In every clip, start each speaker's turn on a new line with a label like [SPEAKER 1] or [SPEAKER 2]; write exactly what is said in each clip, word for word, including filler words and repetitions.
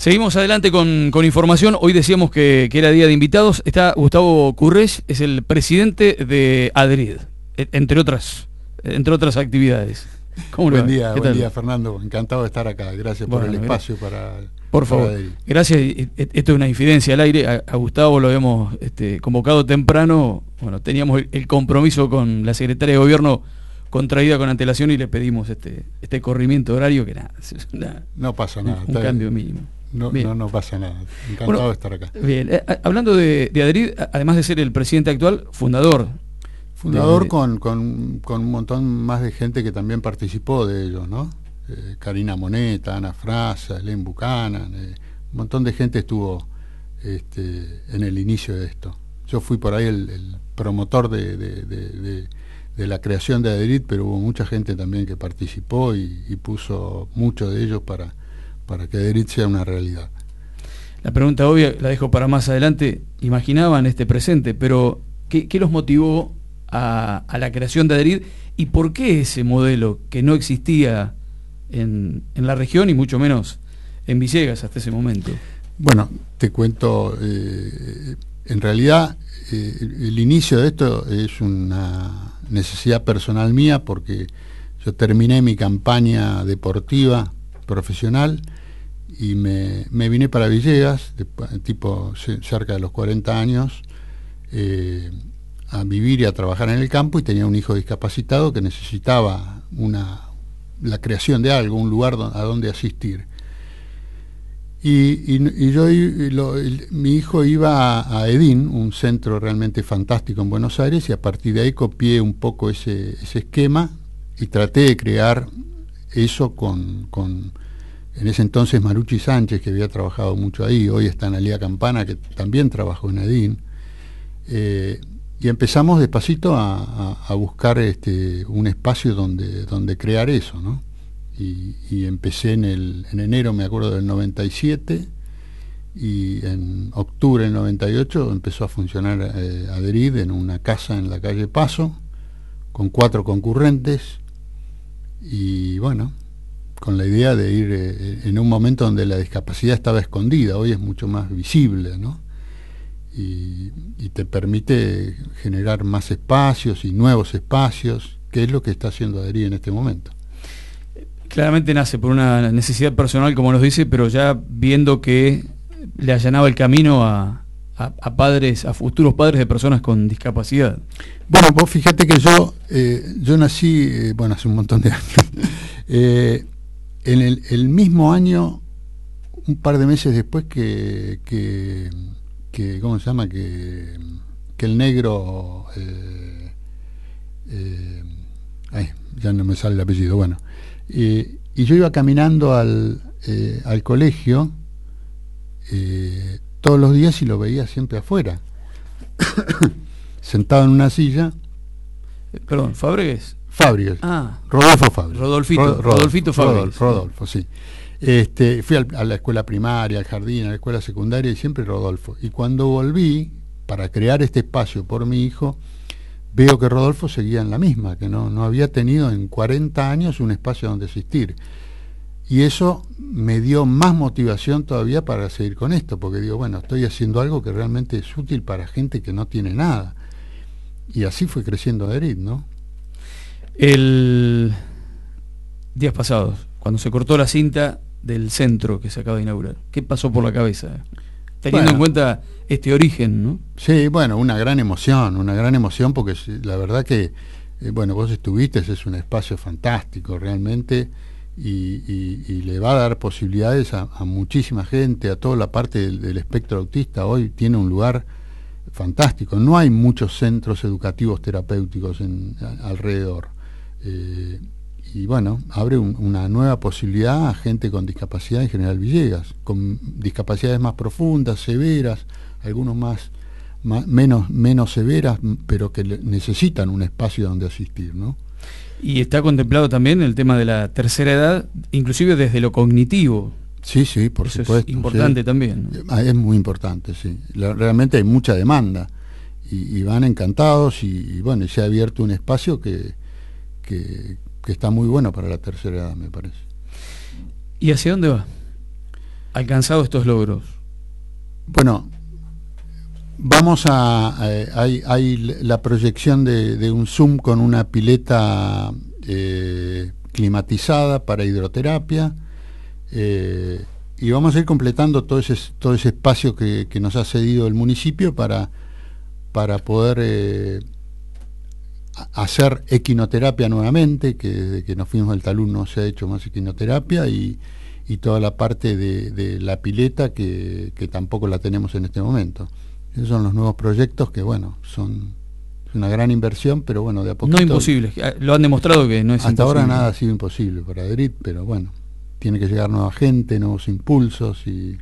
[SPEAKER 1] Seguimos adelante con, con información. Hoy decíamos que, que era día de invitados. Está Gustavo Currés, es el presidente de ADRID, entre otras, entre otras actividades.
[SPEAKER 2] ¿Cómo buen día, buen tal? día Fernando, encantado de estar acá. Gracias bueno, por el espacio para...
[SPEAKER 1] Por favor, para gracias. Esto es una infidencia al aire. A, a Gustavo lo habíamos este, convocado temprano. Bueno, teníamos el, el compromiso con la secretaria de Gobierno contraída con antelación y le pedimos este, este corrimiento horario que nada, es una,
[SPEAKER 2] no pasa nada.
[SPEAKER 1] Un, un cambio mínimo.
[SPEAKER 2] No, no, no pasa nada. Encantado bueno, de estar acá.
[SPEAKER 1] Bien, eh, hablando de, de ADRID, además de ser el presidente actual, fundador.
[SPEAKER 2] Fundador con, con, con un montón más de gente que también participó de ellos, ¿no? Eh, Karina Moneta, Ana Frasa, Helen Buchanan, eh, un montón de gente estuvo este, en el inicio de esto. Yo fui por ahí el, el promotor de, de, de, de, de la creación de ADRID, pero hubo mucha gente también que participó y, y puso mucho de ellos para, para que ADRID sea una realidad.
[SPEAKER 1] La pregunta obvia la dejo para más adelante. Imaginaban este presente, pero ¿qué, qué los motivó a, a la creación de ADRID y por qué ese modelo que no existía en, en la región y mucho menos en Villegas hasta ese momento?
[SPEAKER 2] Bueno, te cuento, eh, en realidad eh, el inicio de esto es una necesidad personal mía porque yo terminé mi campaña deportiva profesional y me, me vine para Villegas, de, tipo cerca de los cuarenta años, eh, a vivir y a trabajar en el campo, y tenía un hijo discapacitado que necesitaba una, la creación de algo, un lugar do, a donde asistir. Y, y, y yo, y lo, el, mi hijo iba a, a EDIN, un centro realmente fantástico en Buenos Aires, y a partir de ahí copié un poco ese, ese esquema y traté de crear eso con, con, en ese entonces, Marucci Sánchez, que había trabajado mucho ahí, hoy está Analía Campana, que también trabajó en EDIN. Eh, Y empezamos despacito a, a, a buscar este, un espacio donde, donde crear eso, ¿no? Y, y empecé en, el, en enero, me acuerdo, del noventa y siete, y en octubre del noventa y ocho empezó a funcionar eh, ADRID en una casa en la calle Paso, con cuatro concurrentes, y bueno, con la idea de ir eh, en un momento donde la discapacidad estaba escondida, hoy es mucho más visible, ¿no? Y, y te permite generar más espacios y nuevos espacios, que es lo que está haciendo ADRID en este momento.
[SPEAKER 1] Claramente nace por una necesidad personal, como nos dice, pero ya viendo que le allanaba el camino a, a, a padres, a futuros padres de personas con discapacidad.
[SPEAKER 2] Bueno, vos fíjate que yo eh, yo nací, eh, bueno, hace un montón de años, eh, en el, el mismo año, un par de meses después que... que que ¿cómo se llama? que, que el negro eh, eh, ay, ya no me sale el apellido, bueno, eh, y yo iba caminando al, eh, al colegio eh, todos los días y lo veía siempre afuera sentado en una silla.
[SPEAKER 1] Perdón, ¿Fábregues?
[SPEAKER 2] Fábregues,
[SPEAKER 1] ah,
[SPEAKER 2] Rodolfo Fábregues,
[SPEAKER 1] Rodolfito,
[SPEAKER 2] Rodolfo,
[SPEAKER 1] Rodolfito Fábregues.
[SPEAKER 2] Rodolfo, Rodolfo, sí. Este, fui al, a la escuela primaria, al jardín, a la escuela secundaria, y siempre Rodolfo. Y cuando volví para crear este espacio por mi hijo, veo que Rodolfo seguía en la misma, que no, no había tenido en cuarenta años un espacio donde asistir. Y eso me dio más motivación todavía para seguir con esto, porque digo, bueno, estoy haciendo algo que realmente es útil para gente que no tiene nada. Y así fue creciendo ADRID, ¿no?
[SPEAKER 1] El días pasados, cuando se cortó la cinta del centro que se acaba de inaugurar, ¿qué pasó por la cabeza? Teniendo bueno, en cuenta este origen, ¿no?
[SPEAKER 2] Sí, bueno, una gran emoción, una gran emoción, porque la verdad que, eh, bueno, vos estuviste, es un espacio fantástico realmente, y, y, y le va a dar posibilidades a, a muchísima gente, a toda la parte del, del espectro autista. Hoy tiene un lugar fantástico, no hay muchos centros educativos terapéuticos en, a, alrededor. Eh, y bueno, abre un, una nueva posibilidad a gente con discapacidad en General Villegas, con discapacidades más profundas, severas, algunos más, más menos, menos severas, pero que necesitan un espacio donde asistir, ¿no?
[SPEAKER 1] Y está contemplado también el tema de la tercera edad, inclusive desde lo cognitivo.
[SPEAKER 2] Sí, sí, por
[SPEAKER 1] Eso
[SPEAKER 2] supuesto.
[SPEAKER 1] Es importante
[SPEAKER 2] sí.
[SPEAKER 1] también, ¿no?
[SPEAKER 2] Es muy importante, sí. La, realmente hay mucha demanda y, y van encantados y, y bueno, se ha abierto un espacio que, que que está muy bueno para la tercera edad, me parece.
[SPEAKER 1] ¿Y hacia dónde va? alcanzado estos logros?
[SPEAKER 2] Bueno, vamos a... Eh, hay, hay la proyección de, de un Zoom con una pileta eh, climatizada para hidroterapia, eh, y vamos a ir completando todo ese, todo ese espacio que, que nos ha cedido el municipio para, para poder eh, hacer equinoterapia nuevamente, que desde que nos fuimos del talud no se ha hecho más equinoterapia, y, y toda la parte de, de la pileta que, que tampoco la tenemos en este momento. Esos son los nuevos proyectos que, bueno, son una gran inversión, pero bueno, de a poquito...
[SPEAKER 1] No imposible, lo han demostrado que no es
[SPEAKER 2] hasta
[SPEAKER 1] imposible.
[SPEAKER 2] Ahora nada ha sido imposible para Adherid, pero bueno, tiene que llegar nueva gente, nuevos impulsos, y,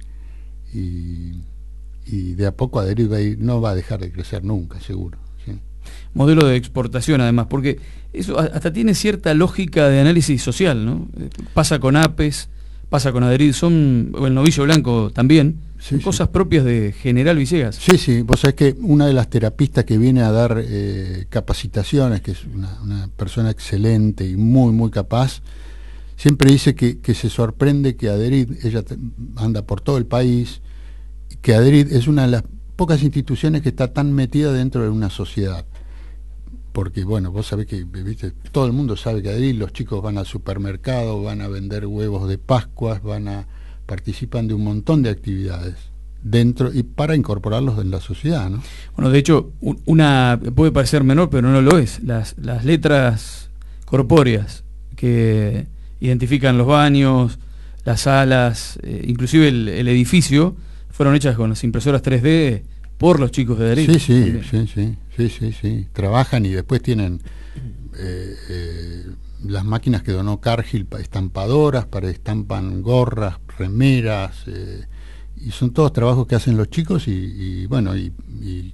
[SPEAKER 2] y, y de a poco Adherid va a ir, no va a dejar de crecer nunca, seguro. ¿Sí?
[SPEAKER 1] Modelo de exportación, además, porque eso hasta tiene cierta lógica de análisis social, ¿no? Pasa con APES, pasa con Adherid, son, el Novillo Blanco también, sí, son cosas sí. propias de General Villegas.
[SPEAKER 2] Sí, sí, vos sabés que una de las terapistas que viene a dar eh, capacitaciones, que es una, una persona excelente y muy, muy capaz, siempre dice que, que se sorprende que Adherid, ella te, anda por todo el país, que Adherid es una de las pocas instituciones que está tan metida dentro de una sociedad. Porque, bueno, vos sabés que, viste, todo el mundo sabe que Adherid, los chicos van al supermercado, van a vender huevos de Pascuas, van a participan de un montón de actividades dentro y para incorporarlos en la sociedad, ¿no?
[SPEAKER 1] Bueno, de hecho, una puede parecer menor, pero no lo es. Las, las letras corpóreas que identifican los baños, las salas, eh, inclusive el, el edificio, fueron hechas con las impresoras tres D por los chicos de Adherid.
[SPEAKER 2] Sí, sí, sí, sí, sí, sí, sí. Trabajan y después tienen eh, eh, las máquinas que donó Cargill, estampadoras, para estampan gorras, remeras, eh, y son todos trabajos que hacen los chicos y, y bueno, y, y,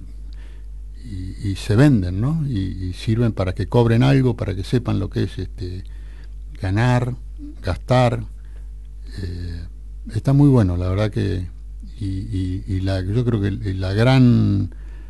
[SPEAKER 2] y, y se venden, ¿no? Y, y sirven para que cobren algo, para que sepan lo que es este ganar, gastar. Eh, está muy bueno, la verdad que, y, y, y la, yo creo que la gran...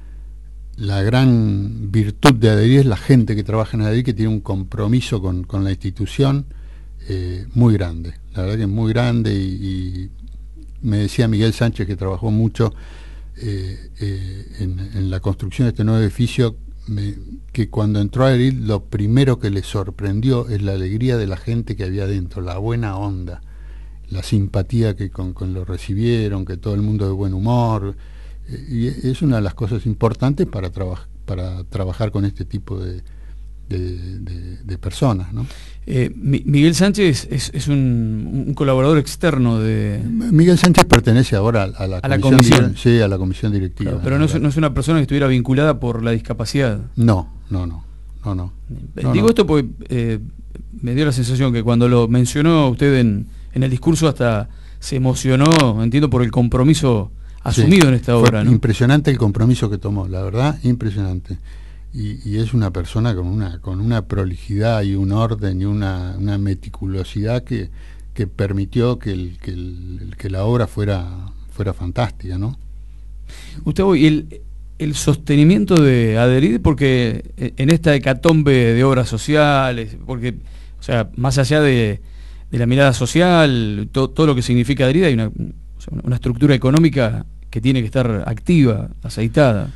[SPEAKER 2] La gran virtud de Adherid es la gente que trabaja en Adherid, que tiene un compromiso con, con la institución eh, muy grande, la verdad que es muy grande, y, y me decía Miguel Sánchez, que trabajó mucho eh, eh, en, en la construcción de este nuevo edificio, me, que cuando entró a Adherid lo primero que le sorprendió es la alegría de la gente que había dentro, la buena onda, la simpatía que con, con lo recibieron, que todo el mundo de buen humor. Y es una de las cosas importantes para, traba para trabajar con este tipo de, de, de, de personas, ¿no?
[SPEAKER 1] Eh, Miguel Sánchez es, es un, un colaborador externo de...
[SPEAKER 2] Miguel Sánchez pertenece ahora a la,
[SPEAKER 1] a
[SPEAKER 2] comisión,
[SPEAKER 1] la comisión.
[SPEAKER 2] Sí, a la comisión directiva.
[SPEAKER 1] Claro, pero no es, no es una persona que estuviera vinculada por la discapacidad.
[SPEAKER 2] No, no, no, no, no. no
[SPEAKER 1] Digo
[SPEAKER 2] no.
[SPEAKER 1] esto porque eh, me dio la sensación que cuando lo mencionó usted en, en el discurso hasta se emocionó, entiendo, por el compromiso asumido sí, en esta obra, ¿no?
[SPEAKER 2] Impresionante el compromiso que tomó, la verdad, impresionante. Y, y es una persona con una con una prolijidad y un orden y una, una meticulosidad que, que permitió que, el, que, el, que la obra fuera fuera fantástica, ¿no?
[SPEAKER 1] Gustavo, y el, el sostenimiento de Adherid, porque en esta hecatombe de obras sociales, porque, o sea, más allá de, de la mirada social, to, todo lo que significa Adherid, hay una, o sea, una estructura económica que tiene que estar activa, aceitada.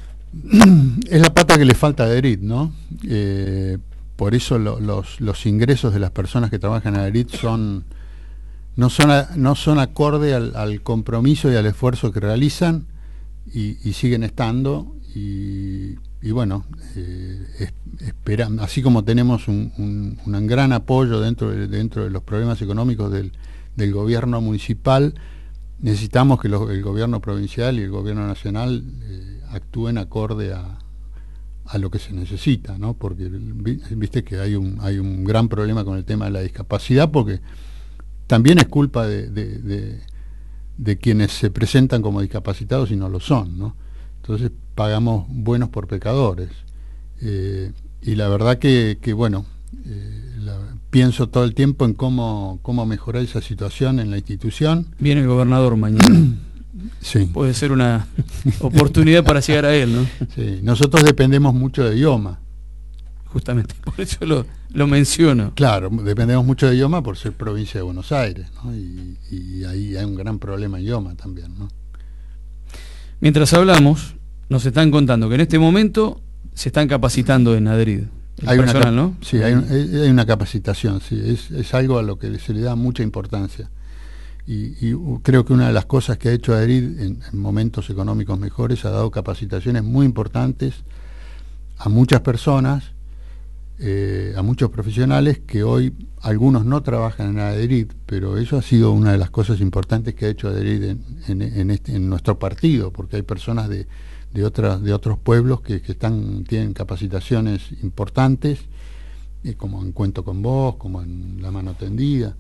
[SPEAKER 2] Es la pata que le falta a Adherid, ¿no? Eh, por eso lo, los, los ingresos de las personas que trabajan en Adherid son, no son, a, no son acorde al, al compromiso y al esfuerzo que realizan, y, y siguen estando, y, y bueno, eh, es, espera, así como tenemos un, un, un gran apoyo dentro de, dentro de los problemas económicos del, del gobierno municipal, necesitamos que los, el gobierno provincial y el gobierno nacional eh, actúen acorde a, a lo que se necesita, ¿no? Porque viste que hay un, hay un gran problema con el tema de la discapacidad, porque también es culpa de, de, de, de quienes se presentan como discapacitados y no lo son, ¿no? Entonces pagamos buenos por pecadores. Eh, y la verdad que, que bueno, eh, la, pienso todo el tiempo en cómo, cómo mejorar esa situación en la institución.
[SPEAKER 1] Viene el gobernador mañana.
[SPEAKER 2] Sí.
[SPEAKER 1] Puede ser una oportunidad para llegar a él, ¿no?
[SPEAKER 2] Sí. Nosotros dependemos mucho de IOMA.
[SPEAKER 1] justamente, por eso lo, lo menciono.
[SPEAKER 2] Claro, dependemos mucho de IOMA por ser provincia de Buenos Aires, ¿no? Y, y ahí hay un gran problema en IOMA también, ¿no?
[SPEAKER 1] Mientras hablamos, nos están contando que en este momento se están capacitando en Adrid. El
[SPEAKER 2] hay
[SPEAKER 1] personal,
[SPEAKER 2] una,
[SPEAKER 1] ¿no?
[SPEAKER 2] Sí, hay, un, hay una capacitación, sí, es, es algo a lo que se le da mucha importancia. Y, y creo que una de las cosas que ha hecho Adrid en, en momentos económicos mejores ha dado capacitaciones muy importantes a muchas personas, eh, a muchos profesionales que hoy algunos no trabajan en Adrid, pero eso ha sido una de las cosas importantes que ha hecho Adrid en, en, en, este, en nuestro partido, porque hay personas de de otras de otros pueblos que, que están tienen capacitaciones importantes, eh, como en Cuento con Vos, como en La Mano Tendida,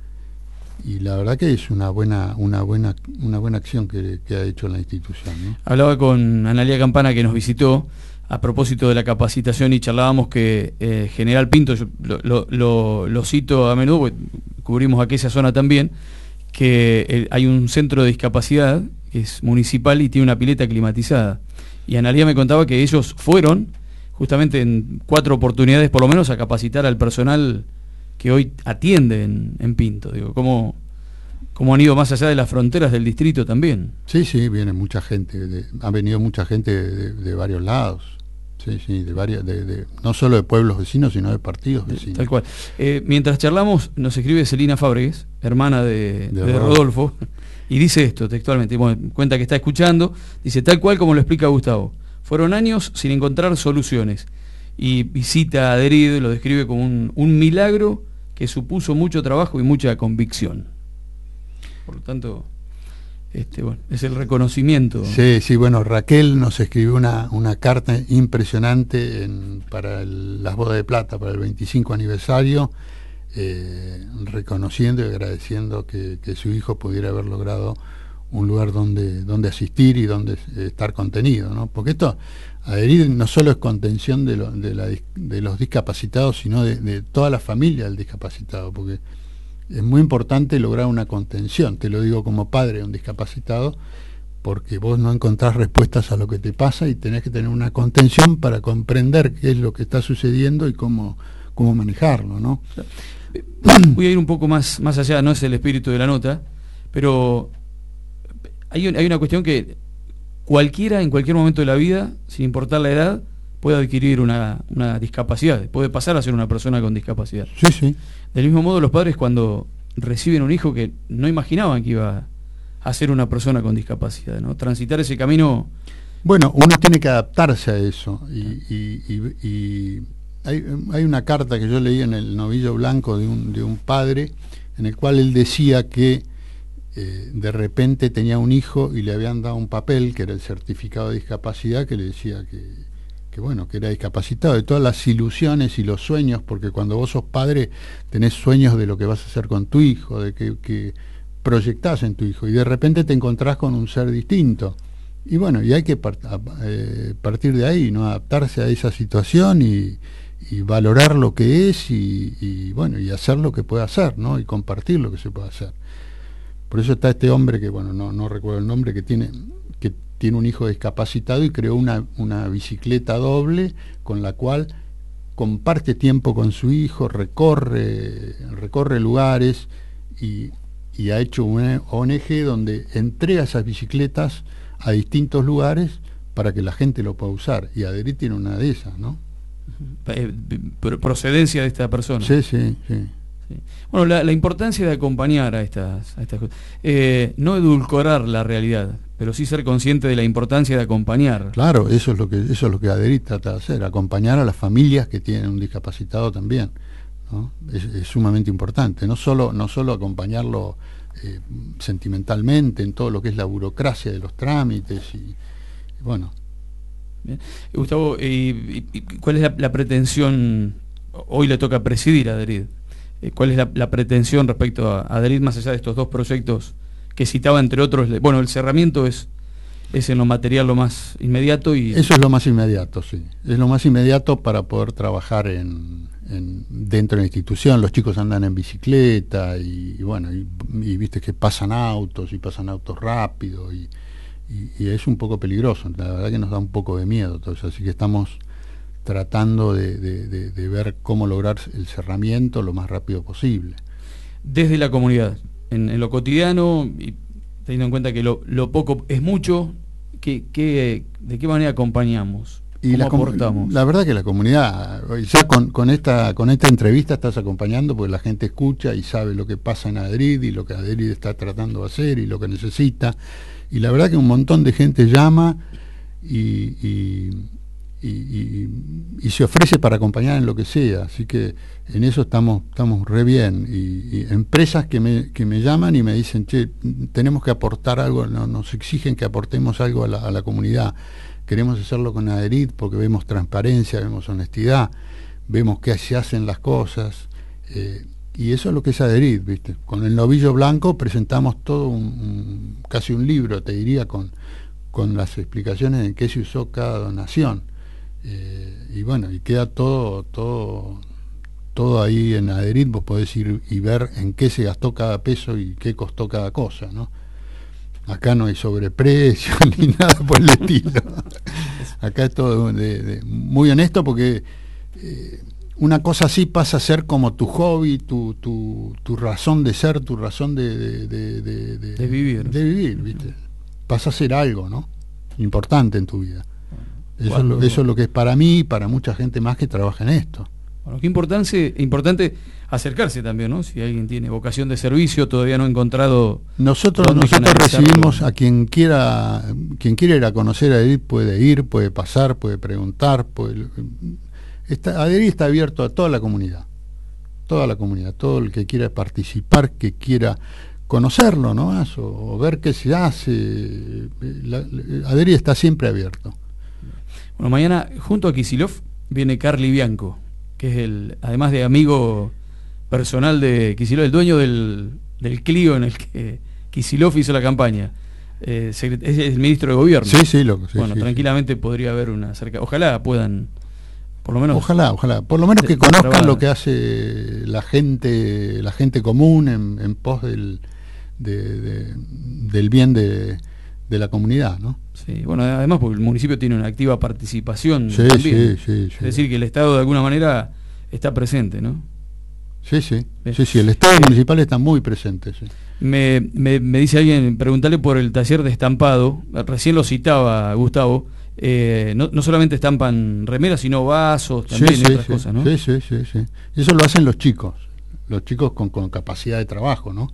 [SPEAKER 2] y la verdad que es una buena una buena una buena acción que, que ha hecho la institución, ¿no?
[SPEAKER 1] Hablaba con Analía Campana, que nos visitó a propósito de la capacitación, y charlábamos que eh, General Pinto, yo lo, lo, lo, lo cito a menudo, porque cubrimos aquella zona también, que eh, hay un centro de discapacidad que es municipal y tiene una pileta climatizada. Y Analía me contaba que ellos fueron justamente en cuatro oportunidades por lo menos a capacitar al personal que hoy atiende en, en Pinto. Digo, ¿cómo, cómo han ido más allá de las fronteras del distrito también?
[SPEAKER 2] Sí, sí, viene mucha gente, de, ha venido mucha gente de, de, de varios lados. Sí, sí, de varios, de, de, no solo de pueblos vecinos, sino de partidos vecinos.
[SPEAKER 1] Tal cual. Eh, mientras charlamos, nos escribe Celina Fábregues, hermana de,
[SPEAKER 2] de,
[SPEAKER 1] de Rodolfo, y dice esto textualmente, bueno, cuenta que está escuchando, dice tal cual como lo explica Gustavo, fueron años sin encontrar soluciones, y visita a Adrid, lo describe como un, un milagro que supuso mucho trabajo y mucha convicción. Por lo tanto, este, bueno, es el reconocimiento.
[SPEAKER 2] Sí, sí, bueno, Raquel nos escribió una, una carta impresionante en, para el, las bodas de plata, para el veinticinco aniversario, eh, reconociendo y agradeciendo que, que su hijo pudiera haber logrado un lugar donde, donde asistir y donde estar contenido, ¿no? Porque esto, Adherir no solo es contención de, lo, de, la, de los discapacitados, sino de, de toda la familia del discapacitado, porque es muy importante lograr una contención, te lo digo como padre de un discapacitado, porque vos no encontrás respuestas a lo que te pasa y tenés que tener una contención para comprender qué es lo que está sucediendo y cómo, cómo manejarlo, ¿no?
[SPEAKER 1] Voy a ir un poco más, más allá, no es el espíritu de la nota, pero hay, un, hay una cuestión que cualquiera en cualquier momento de la vida, sin importar la edad, puede adquirir una, una discapacidad, puede pasar a ser una persona con discapacidad.
[SPEAKER 2] Sí, sí.
[SPEAKER 1] Del mismo modo, los padres cuando reciben un hijo que no imaginaban que iba a ser una persona con discapacidad, ¿no? Transitar ese camino.
[SPEAKER 2] Bueno, uno tiene que adaptarse a eso. Y, y, y, y hay, hay una carta que yo leí en el Novillo Blanco de un, de un padre, en el cual él decía que eh, de repente tenía un hijo y le habían dado un papel, que era el certificado de discapacidad, que le decía que que bueno, que era discapacitado, de todas las ilusiones y los sueños, porque cuando vos sos padre tenés sueños de lo que vas a hacer con tu hijo, de que, que proyectás en tu hijo, y de repente te encontrás con un ser distinto. Y bueno, y hay que part eh, partir de ahí, ¿no? Adaptarse a esa situación y, y valorar lo que es y, y bueno, y hacer lo que puede hacer, ¿no? Y compartir lo que se puede hacer. Por eso está este hombre que, bueno, no, no recuerdo el nombre, que tiene... que tiene un hijo discapacitado y creó una, una bicicleta doble con la cual comparte tiempo con su hijo, recorre, recorre lugares y, y ha hecho una O N G donde entrega esas bicicletas a distintos lugares para que la gente lo pueda usar. Y Adherir tiene una de esas, ¿no?
[SPEAKER 1] Procedencia de esta persona.
[SPEAKER 2] Sí, sí, sí.
[SPEAKER 1] Sí. Bueno, la, la importancia de acompañar a estas, a estas cosas. Eh, no edulcorar la realidad, pero sí ser consciente de la importancia de acompañar.
[SPEAKER 2] Claro, eso es lo que eso es lo que Adherir trata de hacer, acompañar a las familias que tienen un discapacitado también, ¿no? Es, es sumamente importante, no solo, no solo acompañarlo eh, sentimentalmente en todo lo que es la burocracia de los trámites y, y bueno.
[SPEAKER 1] Bien. Gustavo, ¿y, y, ¿cuál es la, la pretensión? Hoy le toca presidir a Adherir. ¿Cuál es la, la pretensión respecto a Adherir más allá de estos dos proyectos que citaba, entre otros? Bueno, el cerramiento es, es en lo material lo más inmediato. Y
[SPEAKER 2] eso es lo más inmediato, sí. Es lo más inmediato para poder trabajar en, en dentro de la institución. Los chicos andan en bicicleta y, y bueno, y, y viste que pasan autos y pasan autos rápido y, y, y es un poco peligroso. La verdad que nos da un poco de miedo todo eso, así que estamos tratando de, de, de, de ver cómo lograr el cerramiento lo más rápido posible.
[SPEAKER 1] Desde la comunidad, en, en lo cotidiano, y teniendo en cuenta que lo, lo poco es mucho, ¿qué, qué, ¿de qué manera acompañamos?
[SPEAKER 2] Y la,
[SPEAKER 1] aportamos?
[SPEAKER 2] La verdad que la comunidad, ya con, con, esta, con esta entrevista estás acompañando porque la gente escucha y sabe lo que pasa en Adrid y lo que Adrid está tratando de hacer y lo que necesita. Y la verdad que un montón de gente llama y, y, y, y, y se ofrece para acompañar en lo que sea. Así que en eso estamos, estamos re bien. Y, y empresas que me, que me llaman y me dicen, che, tenemos que aportar algo, no, nos exigen que aportemos algo a la, a la comunidad. Queremos hacerlo con Adrid porque vemos transparencia, vemos honestidad, vemos que se hacen las cosas, eh, y eso es lo que es Adrid, ¿viste? Con el novillo blanco presentamos todo un, un casi un libro, te diría, con, con las explicaciones en qué se usó cada donación, eh, y bueno, y queda todo, todo, todo ahí en Adrid. Vos podés ir y ver en qué se gastó cada peso y qué costó cada cosa, ¿no? Acá no hay sobreprecio ni nada por el estilo. Acá es todo de, de, muy honesto porque eh, una cosa así pasa a ser como tu hobby, tu, tu, tu razón de ser, tu razón de, de, de, de, de,
[SPEAKER 1] de vivir.
[SPEAKER 2] De vivir, ¿viste? Pasa a ser algo, ¿no? Importante en tu vida. Eso es, lo, eso es lo que es para mí y para mucha gente más que trabaja en esto.
[SPEAKER 1] Bueno, qué importante, importante acercarse también, ¿no? Si alguien tiene vocación de servicio, todavía no ha encontrado...
[SPEAKER 2] Nosotros nosotros recibimos a quien quiera, quien quiera ir a conocer a Adrid puede ir, puede pasar, puede preguntar, puede... Está, Adrid está abierto a toda la comunidad, toda la comunidad, todo el que quiera participar, que quiera conocerlo, ¿no? O, o ver qué se hace. La, la, Adrid está siempre abierto.
[SPEAKER 1] Bueno, mañana junto a Kicillof viene Carly Bianco, que es el, además de amigo personal de Kicillof, el dueño del, del Clio en el que Kicillof hizo la campaña. Eh, es el ministro de gobierno.
[SPEAKER 2] Sí, sí, loco. Sí,
[SPEAKER 1] bueno,
[SPEAKER 2] sí,
[SPEAKER 1] tranquilamente sí. Podría haber una cerca. Ojalá puedan, por lo menos.
[SPEAKER 2] Ojalá, ojalá. Por lo menos que conozcan lo que hace la gente, la gente común en, en pos del, de, de, del bien de, de la comunidad, ¿no?
[SPEAKER 1] Sí, bueno, además porque el municipio tiene una activa participación
[SPEAKER 2] sí,
[SPEAKER 1] también.
[SPEAKER 2] Sí, sí, sí.
[SPEAKER 1] Es decir, que el Estado de alguna manera está presente, ¿no?
[SPEAKER 2] Sí, sí, sí, sí, el Estado municipal está muy presente. Sí.
[SPEAKER 1] Me, me, me dice alguien, preguntarle por el taller de estampado, recién lo citaba Gustavo, eh, no, no solamente estampan remeras, sino vasos, también
[SPEAKER 2] sí,
[SPEAKER 1] y
[SPEAKER 2] sí,
[SPEAKER 1] otras
[SPEAKER 2] sí,
[SPEAKER 1] cosas, ¿no?
[SPEAKER 2] Sí, sí, sí, sí. Eso lo hacen los chicos, los chicos con, con capacidad de trabajo, ¿no?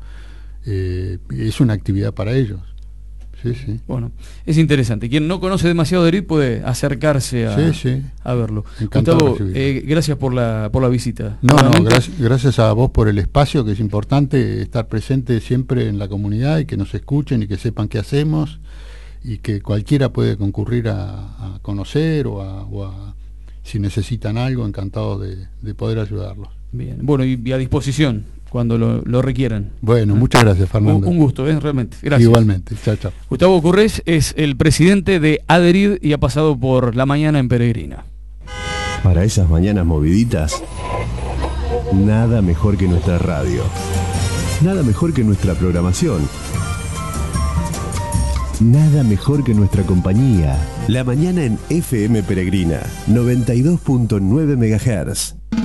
[SPEAKER 2] Eh, es una actividad para ellos. Sí, sí.
[SPEAKER 1] Bueno, es interesante. Quien no conoce demasiado de Adrid puede acercarse a,
[SPEAKER 2] sí, sí.
[SPEAKER 1] a verlo.
[SPEAKER 2] Encantado.
[SPEAKER 1] Gustavo, eh, gracias por la por la visita.
[SPEAKER 2] No, no, gracias, gracias a vos por el espacio, que es importante estar presente siempre en la comunidad y que nos escuchen y que sepan qué hacemos y que cualquiera puede concurrir a, a conocer o a, o a, si necesitan algo, encantado de, de poder ayudarlos.
[SPEAKER 1] Bien, bueno, y, y a disposición cuando lo, lo requieran.
[SPEAKER 2] Bueno, ¿eh? Muchas gracias, Fernando.
[SPEAKER 1] Un, un gusto, ¿eh? Realmente. Gracias.
[SPEAKER 2] Igualmente. Chao, chao.
[SPEAKER 1] Gustavo Currés es el presidente de Adrid y ha pasado por La Mañana en Peregrina.
[SPEAKER 3] Para esas mañanas moviditas, nada mejor que nuestra radio. Nada mejor que nuestra programación. Nada mejor que nuestra compañía. La Mañana en F M Peregrina, noventa y dos punto nueve megahertz.